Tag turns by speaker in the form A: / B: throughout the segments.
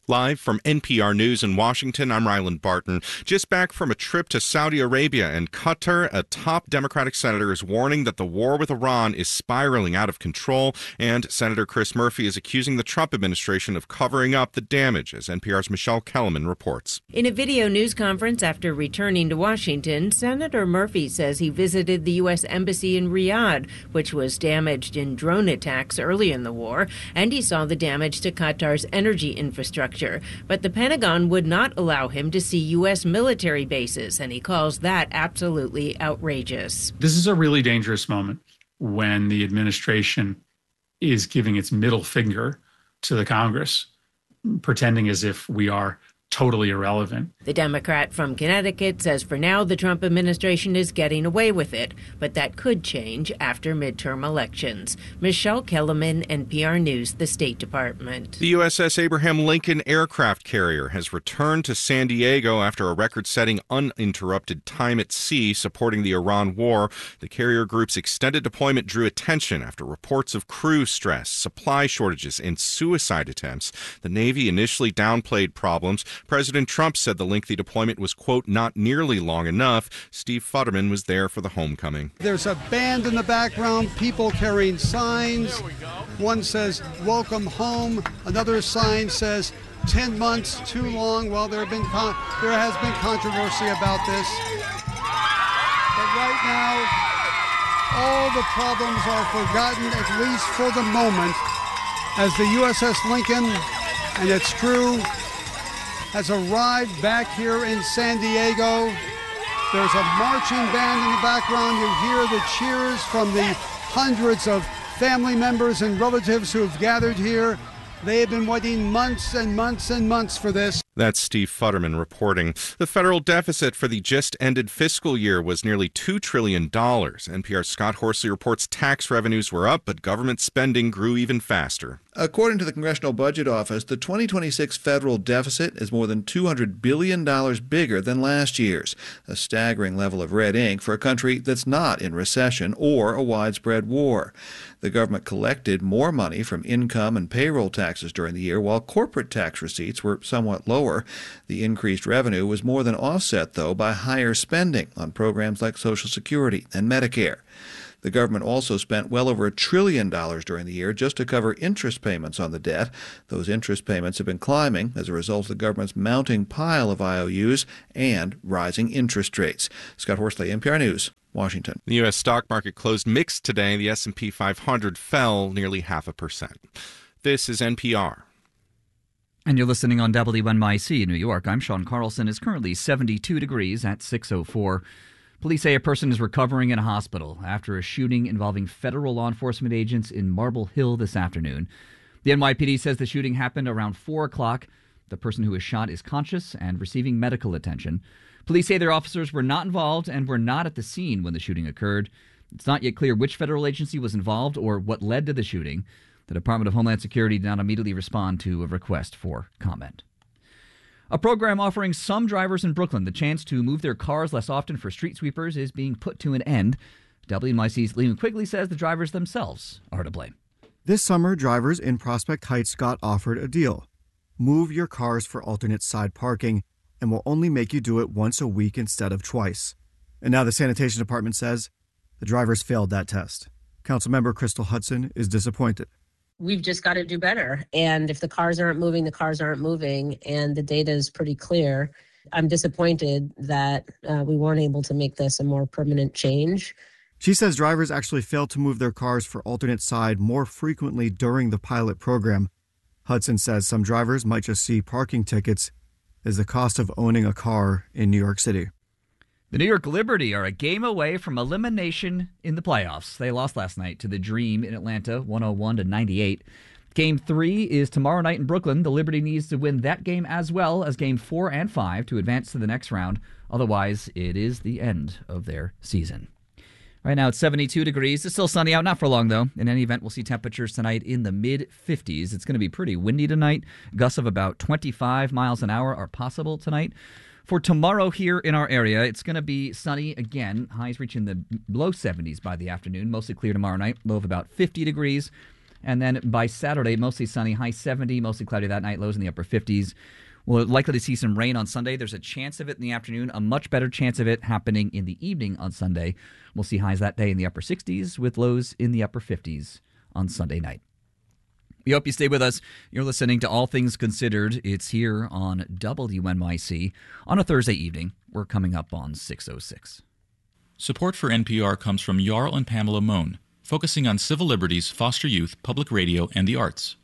A: Live from NPR News in Washington, I'm Ryland Barton. Just back from a trip to Saudi Arabia and Qatar, a top Democratic senator is warning that the war with Iran is spiraling out of control, and Senator Chris Murphy is accusing the Trump administration of covering up the damage, as NPR's Michelle Kellerman reports.
B: In a video news conference after returning to Washington, Senator Murphy says he visited the U.S. Embassy in Riyadh, which was damaged in drone attacks early in the war, and he saw the damage to Qatar's energy infrastructure. But the Pentagon would not allow him to see U.S. military bases, and he calls that absolutely outrageous.
C: This is a really dangerous moment when the administration is giving its middle finger to the Congress, pretending as if we are totally irrelevant.
B: The Democrat from Connecticut says for now the Trump administration is getting away with it, but that could change after midterm elections. Michelle Kellerman, NPR News, the State Department.
A: The USS Abraham Lincoln aircraft carrier has returned to San Diego after a record-setting uninterrupted time at sea supporting the Iran war. The carrier group's extended deployment drew attention after reports of crew stress, supply shortages, and suicide attempts. The Navy initially downplayed problems. President Trump said the lengthy deployment was, quote, not nearly long enough. Steve Futterman was there for the homecoming.
D: There's a band in the background, people carrying signs. One says, welcome home. Another sign says, 10 months too long. Well, there has been controversy about this. But right now, all the problems are forgotten, at least for the moment, as the USS Lincoln and its crew has arrived back here in San Diego. There's a marching band in the background. You hear the cheers from the hundreds of family members and relatives who have gathered here. They have been waiting months and months and months for this.
A: That's Steve Futterman reporting. The federal deficit for the just-ended fiscal year was nearly $2 trillion. NPR's Scott Horsley reports tax revenues were up, but government spending grew even faster.
E: According to the Congressional Budget Office, the 2026 federal deficit is more than $200 billion bigger than last year's, a staggering level of red ink for a country that's not in recession or a widespread war. The government collected more money from income and payroll taxes during the year, while corporate tax receipts were somewhat lower. The increased revenue was more than offset, though, by higher spending on programs like Social Security and Medicare. The government also spent well over $1 trillion during the year just to cover interest payments on the debt. Those interest payments have been climbing as a result of the government's mounting pile of IOUs and rising interest rates. Scott Horsley, NPR News, Washington.
A: The U.S. stock market closed mixed today. The S&P 500 fell nearly 0.5%. This is NPR.
F: And you're listening on WNYC in New York. I'm Sean Carlson. It's currently 72 degrees at 6:04. Police say a person is recovering in a hospital after a shooting involving federal law enforcement agents in Marble Hill this afternoon. The NYPD says the shooting happened around 4 o'clock. The person who was shot is conscious and receiving medical attention. Police say their officers were not involved and were not at the scene when the shooting occurred. It's not yet clear which federal agency was involved or what led to the shooting. The Department of Homeland Security did not immediately respond to a request for comment. A program offering some drivers in Brooklyn the chance to move their cars less often for street sweepers is being put to an end. WNYC's Liam Quigley says the drivers themselves are to blame.
G: This summer, drivers in Prospect Heights got offered a deal. Move your cars for alternate side parking, and we'll only make you do it once a week instead of twice. And now the sanitation department says the drivers failed that test. Councilmember Crystal Hudson is disappointed.
H: We've just got to do better. And if the cars aren't moving, the cars aren't moving. And the data is pretty clear. I'm disappointed that we weren't able to make this a more permanent change.
G: She says drivers actually failed to move their cars for alternate side more frequently during the pilot program. Hudson says some drivers might just see parking tickets as the cost of owning a car in New York City.
F: The New York Liberty are a game away from elimination in the playoffs. They lost last night to the Dream in Atlanta, 101-98. Game 3 is tomorrow night in Brooklyn. The Liberty needs to win that game as well as Game 4 and 5 to advance to the next round. Otherwise, it is the end of their season. Right now, it's 72 degrees. It's still sunny out, not for long, though. In any event, we'll see temperatures tonight in the mid-50s. It's going to be pretty windy tonight. Gusts of about 25 miles an hour are possible tonight. For tomorrow here in our area, it's going to be sunny again. Highs reaching the low 70s by the afternoon. Mostly clear tomorrow night. Low of about 50 degrees. And then by Saturday, mostly sunny, high 70, mostly cloudy that night, lows in the upper 50s. We're likely to see some rain on Sunday. There's a chance of it in the afternoon, a much better chance of it happening in the evening on Sunday. We'll see highs that day in the upper 60s with lows in the upper 50s on Sunday night. We hope you stay with us. You're listening to All Things Considered. It's here on WNYC on a Thursday evening. We're coming up on 6:06.
I: Support for NPR comes from Jarl and Pamela Mohn, focusing on civil liberties, foster youth, public radio, and the arts.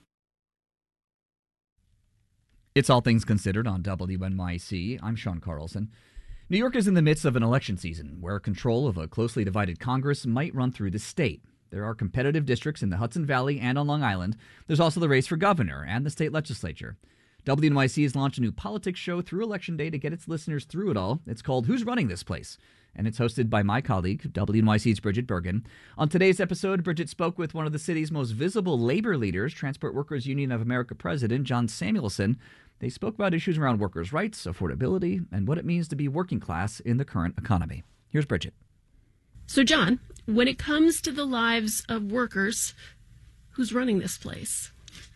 F: It's All Things Considered on WNYC. I'm Sean Carlson. New York is in the midst of an election season where control of a closely divided Congress might run through the state. There are competitive districts in the Hudson Valley and on Long Island. There's also the race for governor and the state legislature. WNYC has launched a new politics show through Election Day to get its listeners through it all. It's called Who's Running This Place? And it's hosted by my colleague, WNYC's Bridget Bergen. On today's episode, Bridget spoke with one of the city's most visible labor leaders, Transport Workers Union of America President John Samuelson. They spoke about issues around workers' rights, affordability, and what it means to be working class in the current economy. Here's Bridget.
J: So, John, when it comes to the lives of workers, who's running this place?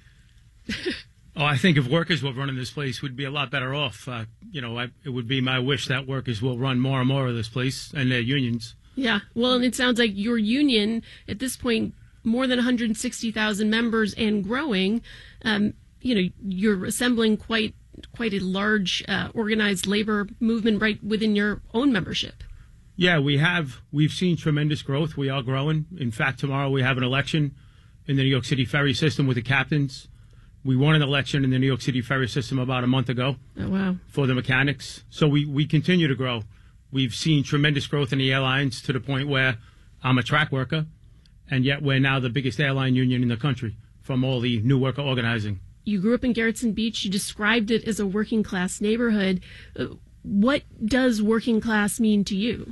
K: I think if workers were running this place, we'd be a lot better off. It would be my wish that workers will run more and more of this place and their unions.
J: Yeah, well, and it sounds like your union, at this point, more than 160,000 members and growing. You're assembling quite a large organized labor movement right within your own membership.
K: Yeah, we've seen tremendous growth. We are growing. In fact, tomorrow we have an election in the New York City ferry system with the captains. We won an election in the New York City ferry system about a month ago.
J: Oh, wow.
K: For the mechanics. So we continue to grow. We've seen tremendous growth in the airlines to the point where I'm a track worker, and yet we're now the biggest airline union in the country from all the new worker organizing.
J: You grew up in Gerritsen Beach. You described it as a working class neighborhood. What does working class mean to you?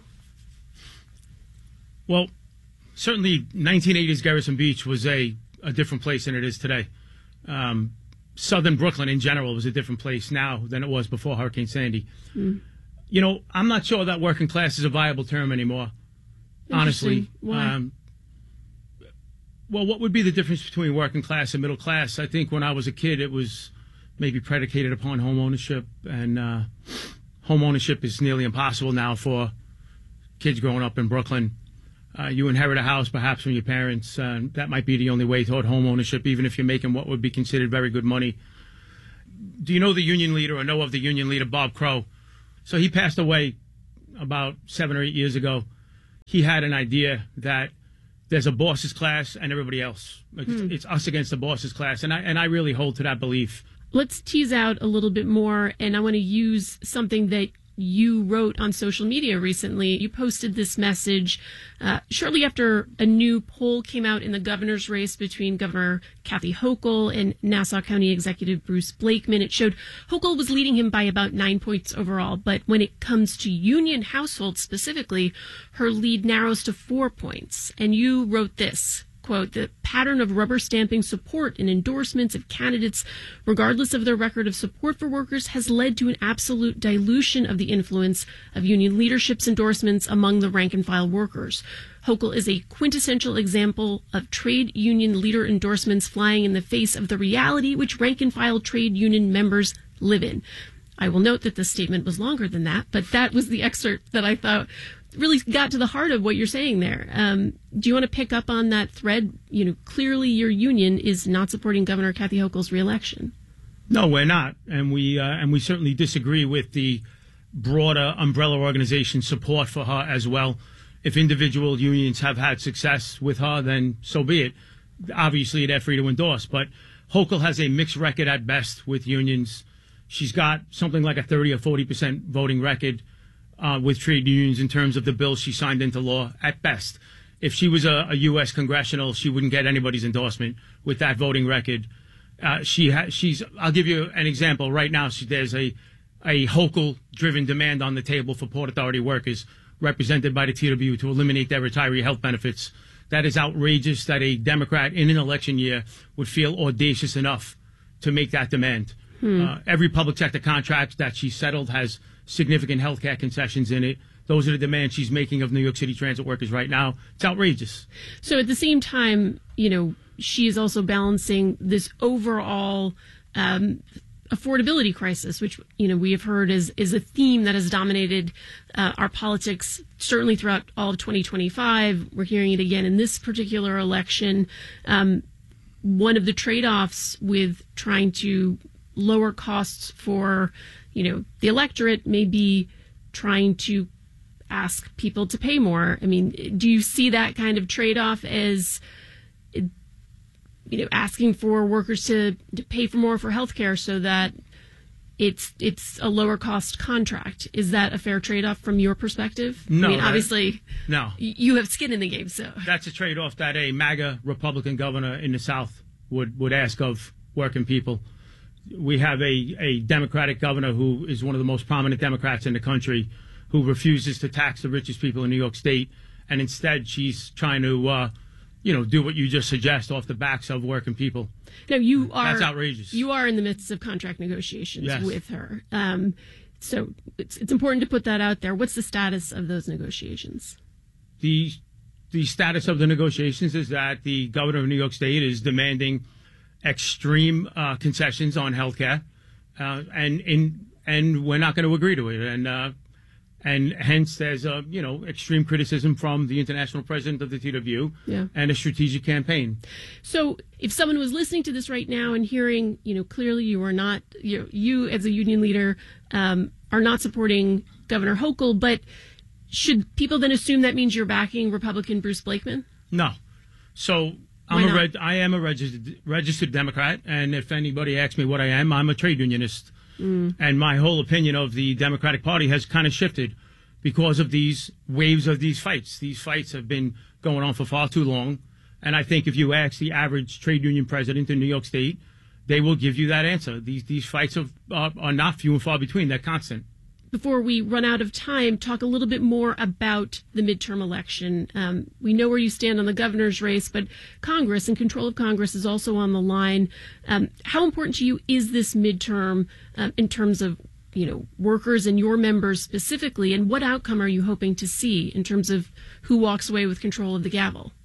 K: Well, certainly 1980s Gerritsen Beach was a different place than it is today. Southern Brooklyn in general was a different place now than it was before Hurricane Sandy. Mm. I'm not sure that working class is a viable term anymore, honestly.
J: Why?
K: Well, what would be the difference between working class and middle class? I think when I was a kid, it was maybe predicated upon home ownership, and home ownership is nearly impossible now for kids growing up in Brooklyn. You inherit a house perhaps from your parents. That might be the only way toward home ownership, even if you're making what would be considered very good money. Do you know the union leader or know of the union leader, Bob Crow? So he passed away about 7 or 8 years ago. He had an idea that there's a boss's class and everybody else. It's us against the boss's class. And I really hold to that belief.
J: Let's tease out a little bit more, and I want to use something that you wrote on social media recently. You posted this message shortly after a new poll came out in the governor's race between Governor Kathy Hochul and Nassau County Executive Bruce Blakeman. It showed Hochul was leading him by about 9 points overall, but when it comes to union households specifically, her lead narrows to 4 points. And you wrote this, quote, "The pattern of rubber stamping support and endorsements of candidates, regardless of their record of support for workers, has led to an absolute dilution of the influence of union leadership's endorsements among the rank-and-file workers. Hochul is a quintessential example of trade union leader endorsements flying in the face of the reality which rank-and-file trade union members live in." I will note that this statement was longer than that, but that was the excerpt that I thought really got to the heart of what you're saying there. Do you want to pick up on that thread? Clearly your union is not supporting Governor Kathy Hochul's reelection.
K: No, we're not. And we certainly disagree with the broader umbrella organization support for her as well. If individual unions have had success with her, then so be it. Obviously, they're free to endorse. But Hochul has a mixed record at best with unions. She's got something like a 30 or 40% voting record with trade unions in terms of the bills she signed into law at best. If she was a U.S. congressional, she wouldn't get anybody's endorsement with that voting record. I'll give you an example. Right now, there's a Hochul-driven demand on the table for Port Authority workers represented by the TWU to eliminate their retiree health benefits. That is outrageous that a Democrat in an election year would feel audacious enough to make that demand. Every public sector contract that she settled has significant health care concessions in it. those are the demands she's making of New York City transit workers right now. It's outrageous.
J: So at the same time, she is also balancing this overall affordability crisis, which we have heard is a theme that has dominated our politics certainly throughout all of 2025. We're hearing it again in this particular election. One of the trade-offs with trying to lower costs for the electorate may be trying to ask people to pay more. I mean, do you see that kind of trade-off as asking for workers to pay for more for healthcare so that it's a lower cost contract? Is that a fair trade-off from your perspective?
K: No.
J: I mean, obviously,
K: no.
J: You have skin in the game, so.
K: That's a trade-off that a MAGA Republican governor in the South would ask of working people. We have a Democratic governor who is one of the most prominent Democrats in the country who refuses to tax the richest people in New York State, and instead she's trying to do what you just suggest off the backs of working people.
J: No,
K: That's outrageous.
J: You are in the midst of contract negotiations
K: Yes.
J: with her. So it's important to put that out there. What's the status of those negotiations?
K: The status of the negotiations is that the governor of New York State is demanding extreme concessions on health care, and we're not going to agree to it. And hence there's extreme criticism from the international president of the TWU and a strategic campaign.
J: So if someone was listening to this right now and hearing, clearly you are not, you as a union leader are not supporting Governor Hochul, but should people then assume that means you're backing Republican Bruce Blakeman?
K: No. So I am a registered Democrat, and if anybody asks me what I am, I'm a trade unionist. And my whole opinion of the Democratic Party has kind of shifted because of these waves of these fights. These fights have been going on for far too long. And I think if you ask the average trade union president in New York State, they will give you that answer. These fights are not few and far between. They're constant.
J: Before we run out of time, talk a little bit more about the midterm election. We know where you stand on the governor's race, but Congress and control of Congress is also on the line. How important to you is this midterm in terms of workers and your members specifically, and what outcome are you hoping to see in terms of who walks away with control of the gavel?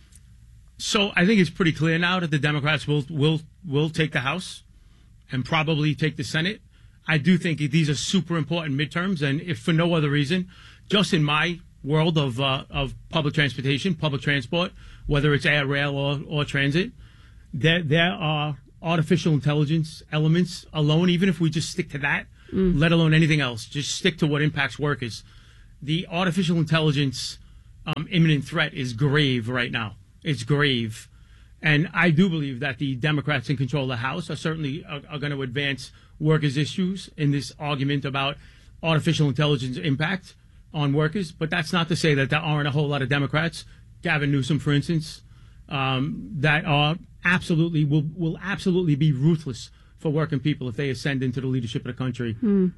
K: So I think it's pretty clear now that the Democrats will take the House and probably take the Senate. I do think these are super important midterms, and if for no other reason, just in my world of public transportation, public transport, whether it's air, rail, or transit, there are artificial intelligence elements alone, even if we just stick to that, let alone anything else, just stick to what impacts workers. The artificial intelligence imminent threat is grave right now. It's grave. And I do believe that the Democrats in control of the House are certainly are going to advance workers' issues in this argument about artificial intelligence impact on workers. But that's not to say that there aren't a whole lot of Democrats, Gavin Newsom, for instance, that are absolutely will absolutely be ruthless for working people if they ascend into the leadership of the country.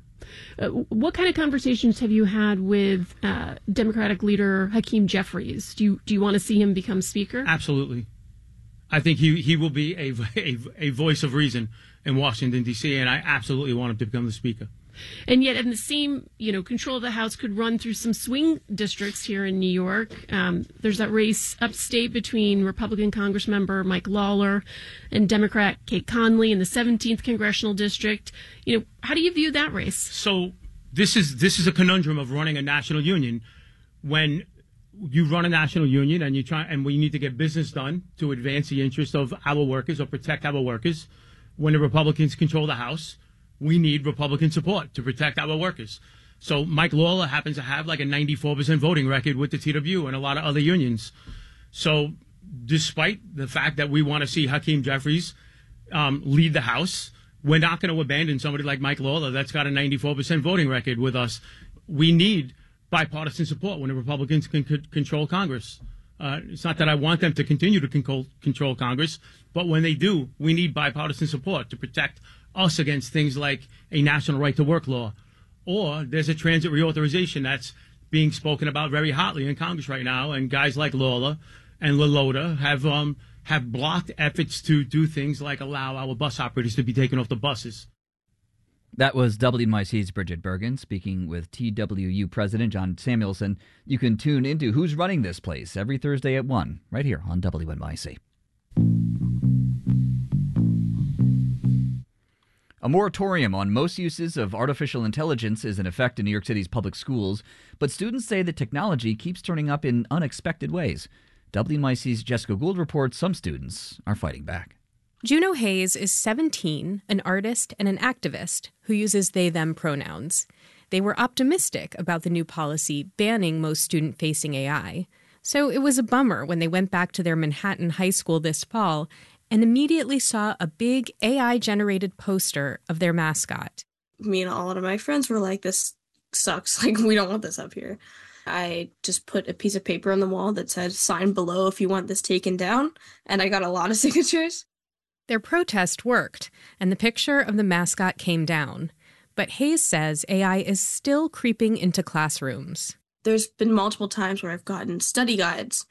J: What kind of conversations have you had with Democratic leader Hakeem Jeffries? Do you want to see him become Speaker?
K: Absolutely. I think he will be a voice of reason in Washington, D.C., and I absolutely want him to become the Speaker.
J: And yet, in the same, control of the House could run through some swing districts here in New York. There's that race upstate between Republican Congressmember Mike Lawler and Democrat Kate Conley in the 17th Congressional District. How do you view that race?
K: So this is a conundrum of running a national union. When you run a national union and we need to get business done to advance the interest of our workers or protect our workers, when the Republicans control the House, we need Republican support to protect our workers. So Mike Lawler happens to have like a 94% voting record with the TWU and a lot of other unions. So despite the fact that we want to see Hakeem Jeffries lead the House, we're not going to abandon somebody like Mike Lawler that's got a 94% voting record with us. We need bipartisan support when the Republicans can control Congress. It's not that I want them to continue to control Congress, but when they do, we need bipartisan support to protect us against things like a national right to work law. Or there's a transit reauthorization that's being spoken about very hotly in Congress right now, and guys like Lawler and LaLota have blocked efforts to do things like allow our bus operators to be taken off the buses.
F: That was WNYC's Bridget Bergen speaking with TWU President John Samuelson. You can tune into Who's Running This Place every Thursday at 1, right here on WNYC. A moratorium on most uses of artificial intelligence is in effect in New York City's public schools, but students say the technology keeps turning up in unexpected ways. WNYC's Jessica Gould reports some students are fighting back.
L: Juno Hayes is 17, an artist and an activist who uses they-them pronouns. They were optimistic about the new policy banning most student-facing AI. So it was a bummer when they went back to their Manhattan high school this fall and immediately saw a big AI-generated poster of their mascot.
M: Me and a lot of my friends were like, this sucks. Like, we don't want this up here. I just put a piece of paper on the wall that said, sign below if you want this taken down. And I got a lot of signatures.
L: Their protest worked, and the picture of the mascot came down. But Hayes says AI is still creeping into classrooms.
M: There's been multiple times where I've gotten study guides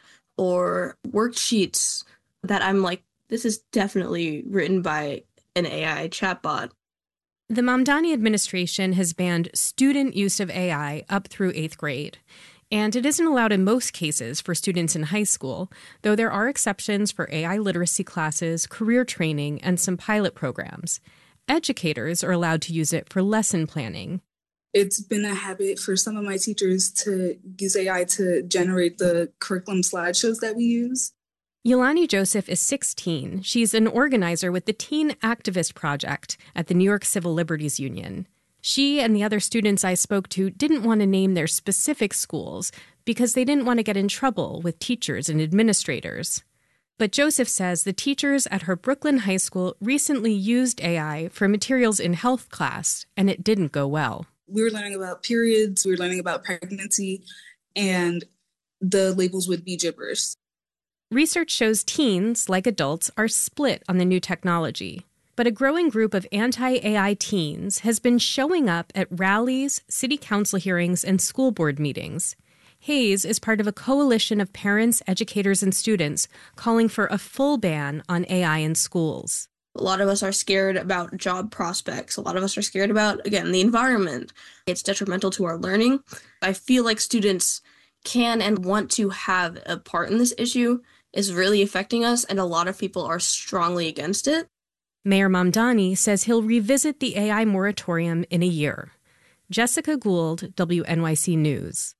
M: or worksheets that I'm like, this is definitely written by an AI chatbot.
L: The Mamdani administration has banned student use of AI up through 8th grade. And it isn't allowed in most cases for students in high school, though there are exceptions for AI literacy classes, career training, and some pilot programs. Educators are allowed to use it for lesson planning.
N: It's been a habit for some of my teachers to use AI to generate the curriculum slideshows that we use.
L: Yolani Joseph is 16. She's an organizer with the Teen Activist Project at the New York Civil Liberties Union. She and the other students I spoke to didn't want to name their specific schools because they didn't want to get in trouble with teachers and administrators. But Joseph says the teachers at her Brooklyn high school recently used AI for materials in health class, and it didn't go well.
N: We were learning about periods, we were learning about pregnancy, and the labels would be gibberish.
L: Research shows teens, like adults, are split on the new technology. But a growing group of anti-AI teens has been showing up at rallies, city council hearings, and school board meetings. Hayes is part of a coalition of parents, educators, and students calling for a full ban on AI in schools.
M: A lot of us are scared about job prospects. A lot of us are scared about, again, the environment. It's detrimental to our learning. I feel like students can and want to have a part in this issue. It's really affecting us, and a lot of people are strongly against it.
L: Mayor Mamdani says he'll revisit the AI moratorium in a year. Jessica Gould, WNYC News.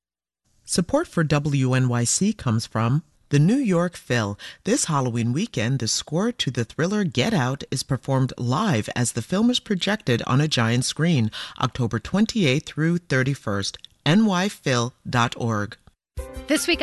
O: Support for WNYC comes from the New York Phil. This Halloween weekend, the score to the thriller Get Out is performed live as the film is projected on a giant screen, October 28th through 31st. nyphil.org.
P: This week